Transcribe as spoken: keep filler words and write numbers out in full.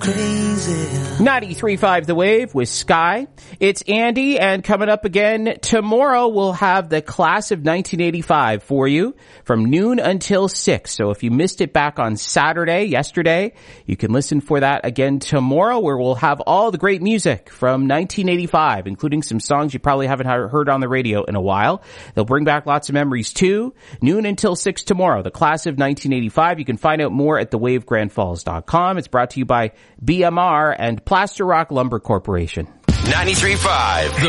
crazy. ninety-three point five The Wave with Sky. It's Andy, and coming up again tomorrow, we'll have the class of nineteen eighty-five for you from noon until six. So if you missed it back on Saturday, yesterday, you can listen for that again tomorrow, where we'll have all the great music from nineteen eighty-five, including some songs you probably haven't heard on the radio in a while. They'll bring back lots of memories too. Noon until six tomorrow, the class of nineteen eighty-five. You can find out more at the wave grand falls dot com. It's brought to you by B M R and Plaster Rock Lumber Corporation. ninety-three point five